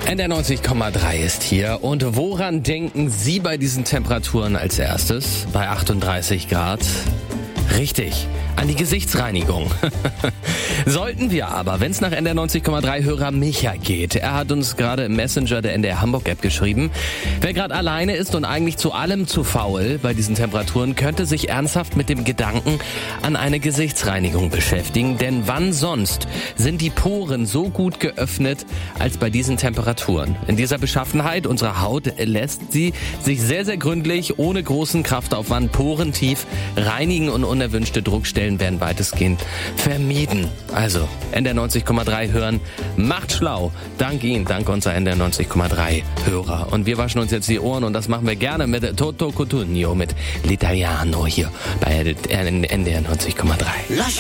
NDR 90,3 ist hier. Und woran denken Sie bei diesen Temperaturen als erstes? Bei 38 Grad? Richtig, an die Gesichtsreinigung. Sollten wir aber, wenn es nach NDR 90,3 Hörer Micha geht. Er hat uns gerade im Messenger der NDR Hamburg App geschrieben. Wer gerade alleine ist und eigentlich zu allem zu faul bei diesen Temperaturen, könnte sich ernsthaft mit dem Gedanken an eine Gesichtsreinigung beschäftigen. Denn wann sonst sind die Poren so gut geöffnet als bei diesen Temperaturen? In dieser Beschaffenheit unserer Haut lässt sie sich sehr, sehr gründlich, ohne großen Kraftaufwand, porentief reinigen und unerwünschte Druckstellen werden weitestgehend vermieden. Also, NDR 90,3 hören, macht schlau. Dank Ihnen, dank unserer NDR 90,3 Hörer. Und wir waschen uns jetzt die Ohren und das machen wir gerne mit Toto Cutugno, mit L'Italiano hier bei NDR 90,3.